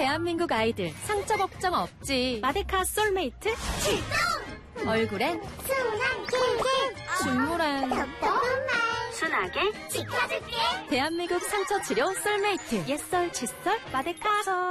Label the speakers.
Speaker 1: 대한민국 아이들 상처 걱정 없지. 마데카 솔메이트
Speaker 2: 출동!
Speaker 1: 얼굴엔
Speaker 2: 순한 게
Speaker 1: 중물엔
Speaker 2: 답답한 말
Speaker 3: 순하게
Speaker 2: 지켜줄게.
Speaker 1: 대한민국 상처 치료 솔메이트 옛설 칫솔 마데카솔.